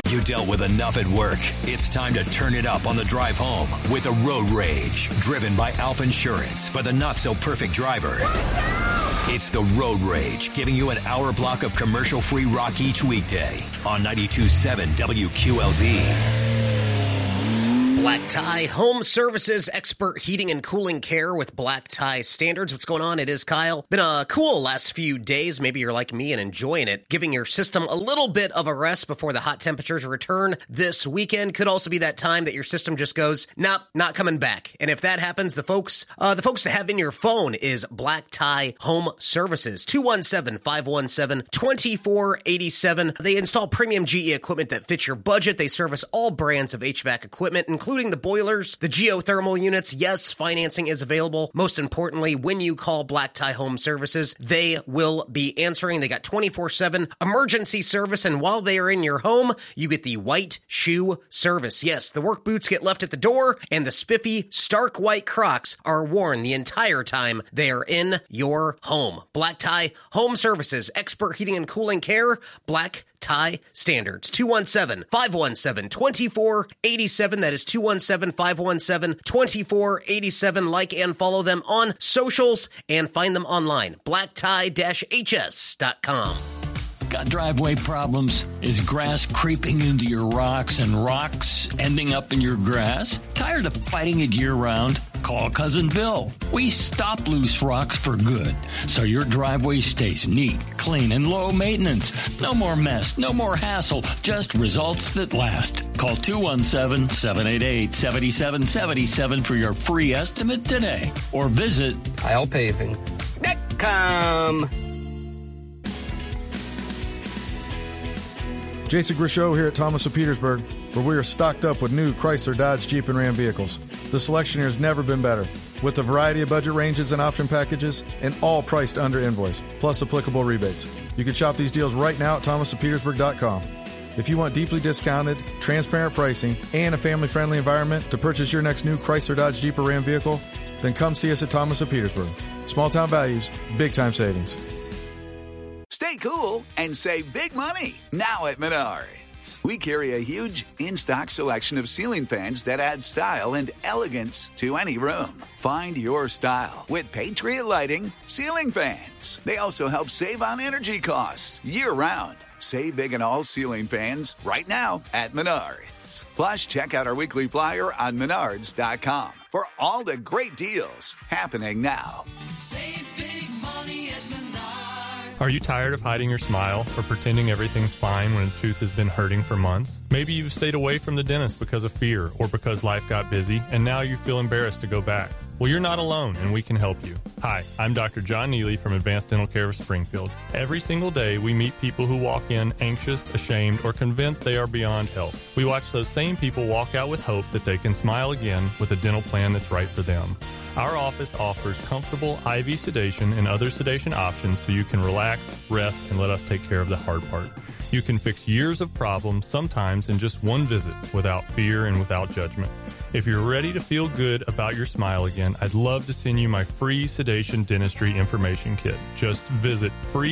You dealt with enough at work. It's time to turn it up on the drive home with a Road Rage, driven by Alf Insurance for the not-so-perfect driver. It's the Road Rage, giving you an hour block of commercial-free rock each weekday on 92.7 WQLZ. Black Tie Home Services, expert heating and cooling care with Black Tie Standards. What's going on? It is Kyle. Been a cool last few days. Maybe you're like me and enjoying it. Giving your system a little bit of a rest before the hot temperatures return this weekend. Could also be that time that your system just goes, nope, not coming back. And if that happens, the folks to have in your phone is Black Tie Home Services. 217-517-2487. They install premium GE equipment that fits your budget. They service all brands of HVAC equipment, including the boilers, the geothermal units. Yes, financing is available. Most importantly, when you call Black Tie Home Services, they will be answering. They got 24/7 emergency service, and while they are in your home, you get the white shoe service. Yes, the work boots get left at the door, and the spiffy, stark white Crocs are worn the entire time they are in your home. Black Tie Home Services, expert heating and cooling care, Black Tie Standards. 217-517-2487. That is 217-517-2487. Like and follow them on socials and find them online. blacktie-hs.com. Got driveway problems? Is grass creeping into your rocks and rocks ending up in your grass? Tired of fighting it year-round? Call Cousin Bill. We stop loose rocks for good, so your driveway stays neat, clean, and low maintenance. No more mess, no more hassle, just results that last. Call 217-788-7777 for your free estimate today, or visit KylePaving.com. Jason Grisho here at Thomas of Petersburg, where we are stocked up with new Chrysler, Dodge, Jeep, and Ram vehicles. The selection here has never been better, with a variety of budget ranges and option packages, and all priced under invoice, plus applicable rebates. You can shop these deals right now at thomasofpetersburg.com. If you want deeply discounted, transparent pricing, and a family-friendly environment to purchase your next new Chrysler, Dodge, Jeep, or Ram vehicle, then come see us at Thomas of Petersburg. Small-town values, big-time savings. Stay cool and save big money now at Menards. We carry a huge in-stock selection of ceiling fans that add style and elegance to any room. Find your style with Patriot Lighting ceiling fans. They also help save on energy costs year-round. Save big on all ceiling fans right now at Menards. Plus, check out our weekly flyer on Menards.com for all the great deals happening now. Save big money at Menards. Are you tired of hiding your smile or pretending everything's fine when a tooth has been hurting for months? Maybe you've stayed away from the dentist because of fear or because life got busy, and now you feel embarrassed to go back. Well, you're not alone, and we can help you. Hi, I'm Dr. John Neely from Advanced Dental Care of Springfield. Every single day, we meet people who walk in anxious, ashamed, or convinced they are beyond help. We watch those same people walk out with hope that they can smile again with a dental plan that's right for them. Our office offers comfortable IV sedation and other sedation options so you can relax, rest, and let us take care of the hard part. You can fix years of problems, sometimes in just one visit, without fear and without judgment. If you're ready to feel good about your smile again, I'd love to send you my free sedation dentistry information kit. Just visit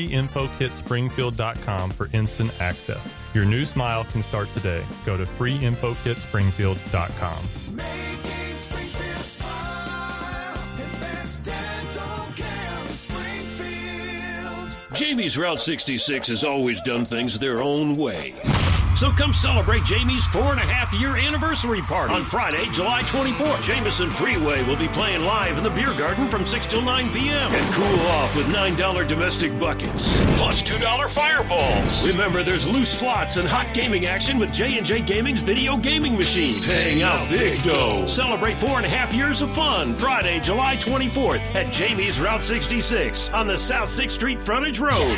freeinfokitspringfield.com for instant access. Your new smile can start today. Go to freeinfokitspringfield.com. Making Springfield smile. Advanced Dental Care of Springfield. Jamie's Route 66 has always done things their own way. So come celebrate Jamie's 4.5-year anniversary party on Friday, July 24th. Jameson Freeway will be playing live in the beer garden from 6 till 9 p.m. And cool off with $9 domestic buckets. Plus $2 fireballs. Remember, there's loose slots and hot gaming action with J&J Gaming's video gaming machines. Paying out big dough. Celebrate 4.5 years of fun. Friday, July 24th at Jamie's Route 66 on the South 6th Street Frontage Road.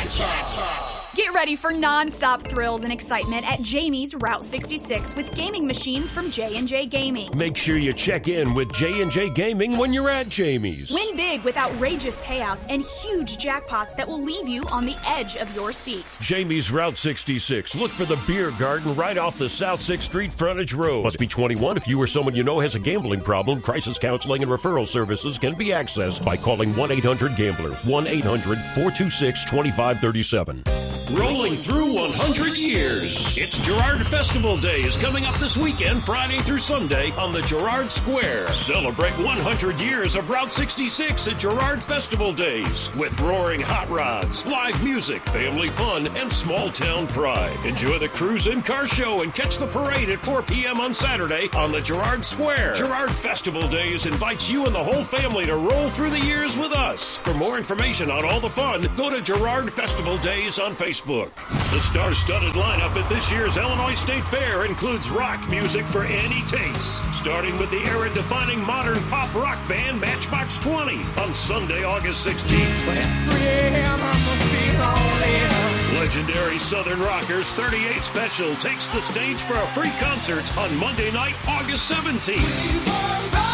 Get ready for non-stop thrills and excitement at Jamie's Route 66 with gaming machines from J&J Gaming. Make sure you check in with J&J Gaming when you're at Jamie's. Win big with outrageous payouts and huge jackpots that will leave you on the edge of your seat. Jamie's Route 66. Look for the beer garden right off the South 6th Street Frontage Road. Must be 21. If you or someone you know has a gambling problem, crisis counseling and referral services can be accessed by calling 1-800-GAMBLER. 1-800-426-2537. rolling through 100 years. It's Girard Festival Days coming up this weekend, Friday through Sunday on the Girard Square. Celebrate 100 years of Route 66 at Girard Festival Days with roaring hot rods, live music, family fun, and small town pride. Enjoy the cruise and car show and catch the parade at 4 p.m. on Saturday on the Girard Square. Girard Festival Days invites you and the whole family to roll through the years with us. For more information on all the fun, go to Girard Festival Days on Facebook. The star-studded lineup at this year's Illinois State Fair includes rock music for any taste, starting with the era-defining modern pop rock band Matchbox 20 on Sunday, August 16th. When it's 3 a.m., I must be lonely. Legendary Southern Rockers 38 Special takes the stage for a free concert on Monday night, August 17th.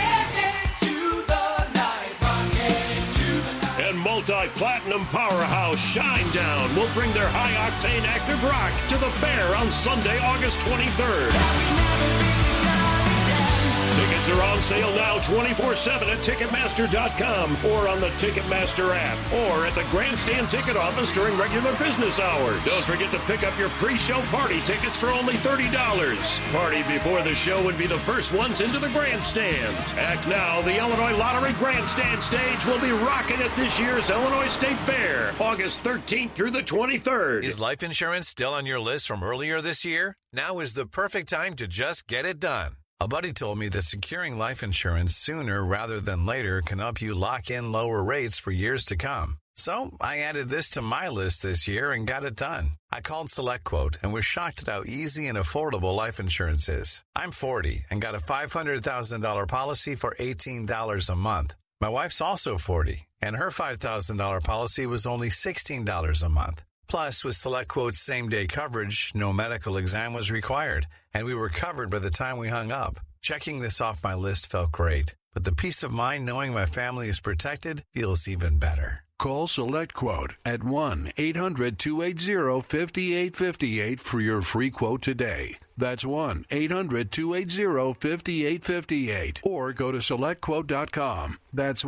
And multi-platinum powerhouse Shinedown will bring their high-octane active rock to the fair on Sunday, August 23rd. Tickets are on sale now 24/7 at Ticketmaster.com or on the Ticketmaster app or at the Grandstand ticket office during regular business hours. Don't forget to pick up your pre-show party tickets for only $30. Party before the show would be the first ones into the Grandstand. Act now, the Illinois Lottery Grandstand stage will be rocking at this year's Illinois State Fair, August 13th through the 23rd. Is life insurance still on your list from earlier this year? Now is the perfect time to just get it done. A buddy told me that securing life insurance sooner rather than later can help you lock in lower rates for years to come. So I added this to my list this year and got it done. I called SelectQuote and was shocked at how easy and affordable life insurance is. I'm 40 and got a $500,000 policy for $18 a month. My wife's also 40, and her $5,000 policy was only $16 a month. Plus, with SelectQuote's same-day coverage, no medical exam was required, and we were covered by the time we hung up. Checking this off my list felt great, but the peace of mind knowing my family is protected feels even better. Call SelectQuote at 1-800-280-5858 for your free quote today. That's 1-800-280-5858. Or go to SelectQuote.com. That's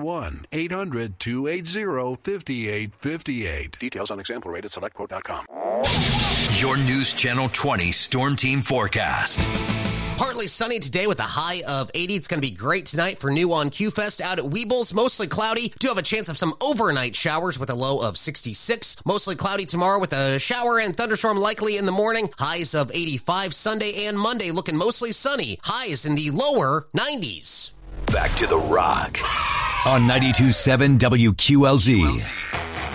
1-800-280-5858. Details on example rate at SelectQuote.com. Your News Channel 20 Storm Team Forecast. Partly sunny today with a high of 80. It's going to be great tonight for New on Q-Fest out at Weebles. Mostly cloudy. Do have a chance of some overnight showers with a low of 66. Mostly cloudy tomorrow with a shower and thunderstorm likely in the morning. Highs of 85. Sunday and Monday looking mostly sunny. Highs in the lower 90s. Back to the Rock on 92.7 WQLZ.